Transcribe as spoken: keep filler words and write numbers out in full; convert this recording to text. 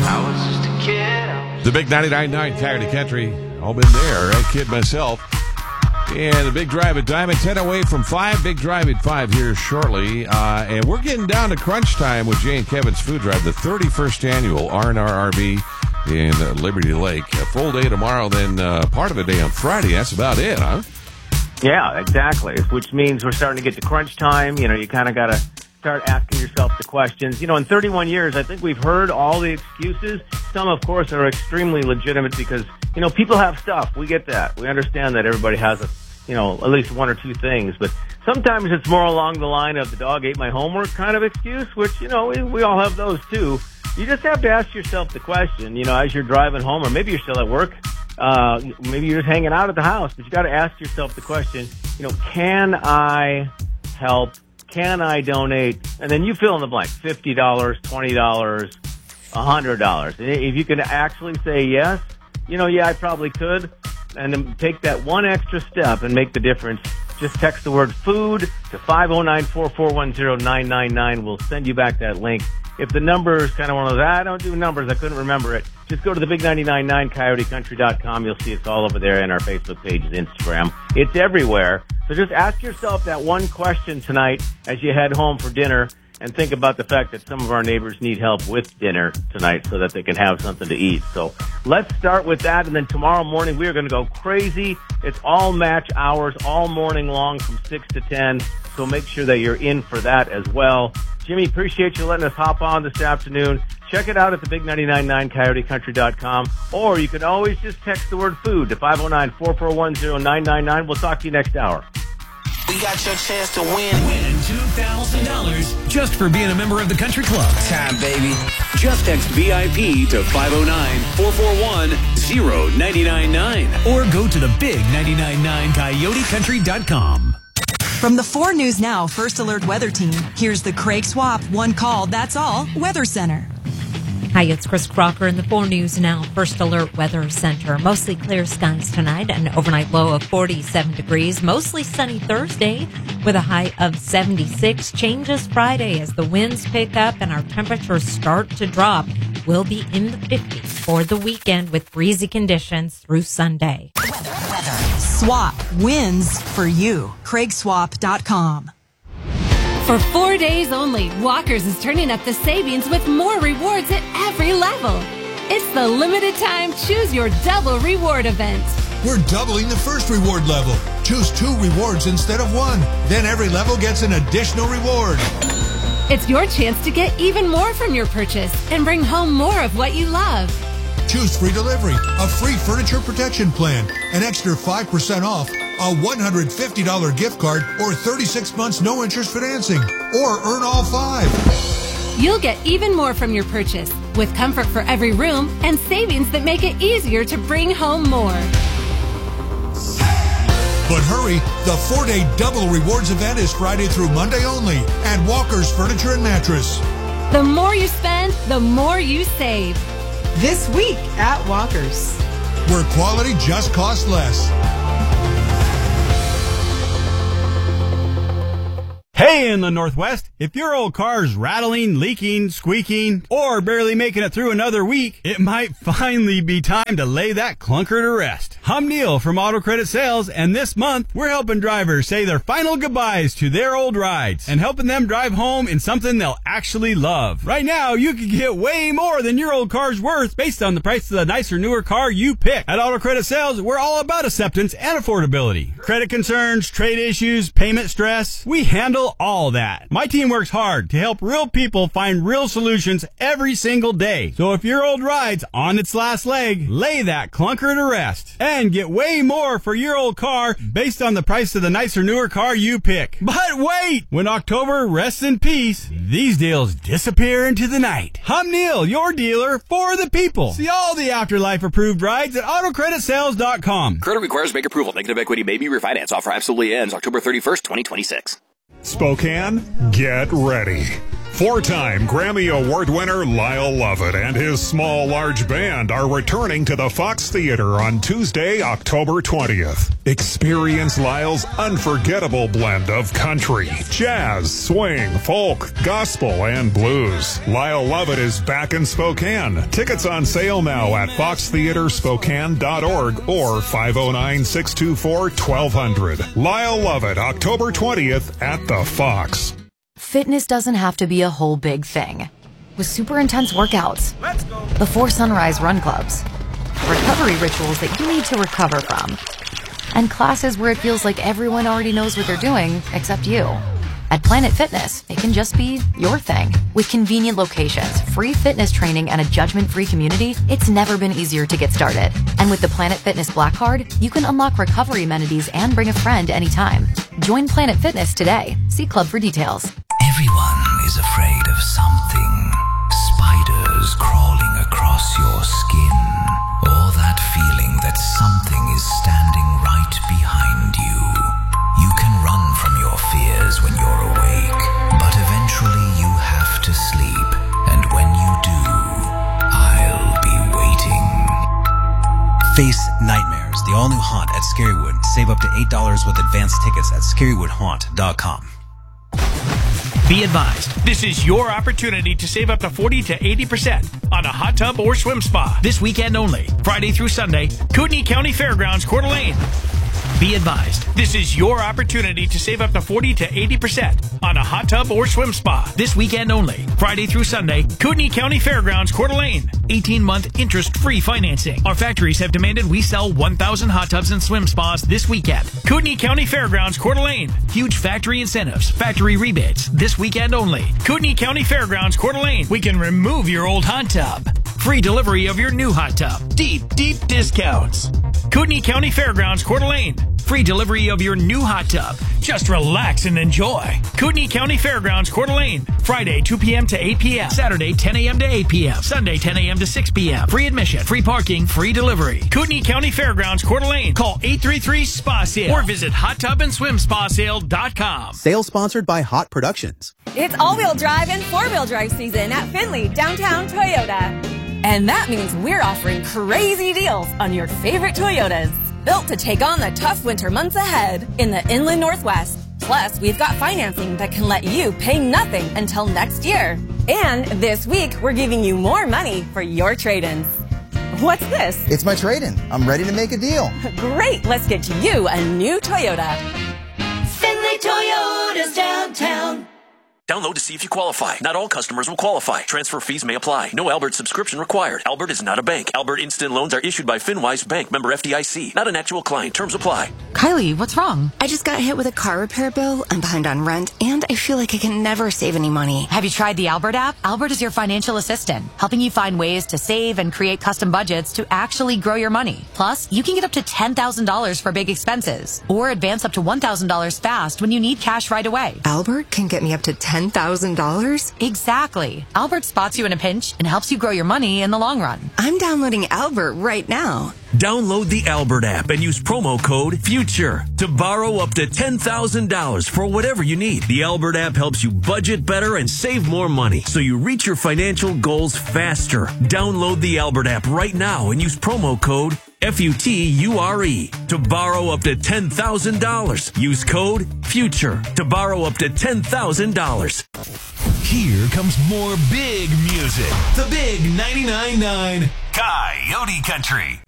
I was just a kid. The big ninety-nine point nine Coyote Country. All been there, right? Kid myself. And the big drive at Diamond, ten away from five. Big drive at five here shortly. Uh, and we're getting down to crunch time with Jay and Kevin's Food Drive, the thirty-first annual R and R R V in uh, Liberty Lake. A full day tomorrow, then uh, part of a day on Friday. That's about it, huh? Yeah, exactly. Which means we're starting to get to crunch time. You know, you kind of got to start asking yourself the questions. You know, in thirty-one years, I think we've heard all the excuses. Some, of course, are extremely legitimate because, you know, people have stuff. We get that. We understand that everybody has, a, you know, at least one or two things. But sometimes it's more along the line of the dog ate my homework kind of excuse, which, you know, we, we all have those too. You just have to ask yourself the question, you know, as you're driving home, or maybe you're still at work, uh, maybe you're just hanging out at the house, but you got to ask yourself the question, you know, can I help? Can I donate? And then you fill in the blank, fifty dollars, twenty dollars, one hundred dollars. If you can actually say yes, you know, yeah, I probably could, and then take that one extra step and make the difference. Just text the word food to five oh nine, four four one oh, nine nine nine. We'll send you back that link. If the number is kind of one of those, I don't do numbers, I couldn't remember it, just go to the big ninety-nine point nine coyote country dot com. You'll see it's all over there, and our Facebook page is Instagram. It's everywhere. So just ask yourself that one question tonight as you head home for dinner, and think about the fact that some of our neighbors need help with dinner tonight so that they can have something to eat. So let's start with that, and then tomorrow morning we are going to go crazy. It's all match hours all morning long from six to ten, so make sure that you're in for that as well. Jimmy, appreciate you letting us hop on this afternoon. Check it out at the big ninety-nine point nine coyote country dot com, or you can always just text the word food to five oh nine, four four one oh, nine nine nine. We'll talk to you next hour. We got your chance to win. Win two thousand dollars just for being a member of the country club. Time, baby. Just text V I P to five oh nine, four four one, oh nine nine nine. Or go to the big ninety-nine point nine coyote country dot com. From the four News Now First Alert Weather Team, here's the Craig Swap One Call, That's All Weather Center. Hi, it's Chris Crocker in the four News Now First Alert Weather Center. Mostly clear skies tonight, an overnight low of forty-seven degrees. Mostly sunny Thursday with a high of seventy-six. Changes Friday as the winds pick up and our temperatures start to drop. We'll be in the fifties for the weekend with breezy conditions through Sunday. Weather, weather. Swap wins for you. Craig Swap dot com. For four days only, Walker's is turning up the savings with more rewards at every level. It's the limited time Choose Your Double Reward event. We're doubling the first reward level. Choose two rewards instead of one. Then every level gets an additional reward. It's your chance to get even more from your purchase and bring home more of what you love. Choose free delivery, a free furniture protection plan, an extra five percent off, a one hundred fifty dollars gift card, or thirty-six months no-interest financing, or earn all five. You'll get even more from your purchase, with comfort for every room and savings that make it easier to bring home more. But hurry, the four-day Double Rewards event is Friday through Monday only at Walker's Furniture and Mattress. The more you spend, the more you save. This week at Walker's, where quality just costs less. Hey, in the Northwest, if your old car's rattling, leaking, squeaking, or barely making it through another week, it might finally be time to lay that clunker to rest. I'm Neil from Auto Credit Sales, and this month, we're helping drivers say their final goodbyes to their old rides and helping them drive home in something they'll actually love. Right now, you can get way more than your old car's worth based on the price of the nicer, newer car you pick. At Auto Credit Sales, we're all about acceptance and affordability. Credit concerns, trade issues, payment stress, we handle all that. My team works hard to help real people find real solutions every single day. So if your old ride's on its last leg, lay that clunker to rest and get way more for your old car based on the price of the nicer, newer car you pick. But wait! When October rests in peace, these deals disappear into the night. I'm Neil, your dealer for the people. See all the Afterlife approved rides at auto credit sales dot com. Credit requires bank approval. Negative equity may be refinanced. Offer absolutely ends October thirty-first, twenty twenty-six. Spokane, get ready Four-time Grammy Award winner Lyle Lovett and his small, large band are returning to the Fox Theater on Tuesday, October twentieth. Experience Lyle's unforgettable blend of country, jazz, swing, folk, gospel, and blues. Lyle Lovett is back in Spokane. Tickets on sale now at fox theater spokane dot org or five oh nine, six two four, twelve hundred. Lyle Lovett, October twentieth at the Fox. Fitness doesn't have to be a whole big thing. With super intense workouts, before sunrise run clubs, recovery rituals that you need to recover from, and classes where it feels like everyone already knows what they're doing except you. At Planet Fitness, it can just be your thing. With convenient locations, free fitness training, and a judgment-free community, it's never been easier to get started. And with the Planet Fitness Black Card, you can unlock recovery amenities and bring a friend anytime. Join Planet Fitness today. See Club for details. Everyone is afraid of something. Spiders crawling across your skin. Or that feeling that something is standing right behind you. You can run from your fears when you're awake, but eventually you have to sleep. And when you do, I'll be waiting. Face Nightmares, the all-new Haunt at Scarywood. Save up to eight dollars with advanced tickets at scarywood haunt dot com. Be advised, this is your opportunity to save up to forty to eighty percent on a hot tub or swim spa this weekend only, Friday through Sunday, Kootenai County Fairgrounds, Coeur d'Alene. Be advised, this is your opportunity to save up to forty to eighty percent on a hot tub or swim spa this weekend only, Friday through Sunday, Kootenai County Fairgrounds, Coeur d'Alene. eighteen-month interest-free financing. Our factories have demanded we sell one thousand hot tubs and swim spas this weekend. Kootenai County Fairgrounds, Coeur d'Alene. Huge factory incentives, factory rebates this weekend only. Kootenai County Fairgrounds, Coeur d'Alene. We can remove your old hot tub. Free delivery of your new hot tub. Deep, deep discounts. Kootenai County Fairgrounds, Coeur d'Alene. Free delivery of your new hot tub. Just relax and enjoy. Kootenai County Fairgrounds, Coeur d'Alene. Friday, two p.m. to eight p.m. Saturday, ten a.m. to eight p.m. Sunday, ten a.m. to six p.m. Free admission, free parking, free delivery. Kootenai County Fairgrounds, Coeur d'Alene. Call eight three three, S P A Sale or visit hot tub and swim spa sale dot com. Sale sponsored by Hot Productions. It's all-wheel drive and four-wheel drive season at Findlay Downtown Toyota. And that means we're offering crazy deals on your favorite Toyotas. Built to take on the tough winter months ahead in the Inland Northwest. Plus, we've got financing that can let you pay nothing until next year. And this week, we're giving you more money for your trade-ins. What's this? It's my trade-in. I'm ready to make a deal. Great. Let's get you a new Toyota. Findlay Toyota's downtown. Download to see if you qualify. Not all customers will qualify. Transfer fees may apply. No Albert subscription required. Albert is not a bank. Albert Instant Loans are issued by FinWise Bank, member F D I C. Not an actual client. Terms apply. Kylie, what's wrong? I just got hit with a car repair bill. I'm behind on rent, and I feel like I can never save any money. Have you tried the Albert app? Albert is your financial assistant, helping you find ways to save and create custom budgets to actually grow your money. Plus, you can get up to ten thousand dollars for big expenses, or advance up to one thousand dollars fast when you need cash right away. Albert can get me up to ten thousand dollars? Exactly. Albert spots you in a pinch and helps you grow your money in the long run. I'm downloading Albert right now. Download the Albert app and use promo code FUTURE to borrow up to ten thousand dollars for whatever you need. The Albert app helps you budget better and save more money so you reach your financial goals faster. Download the Albert app right now and use promo code F U T U R E to borrow up to ten thousand dollars. Use code FUTURE to borrow up to ten thousand dollars. Here comes more big music. The big ninety-nine point nine Coyote Country.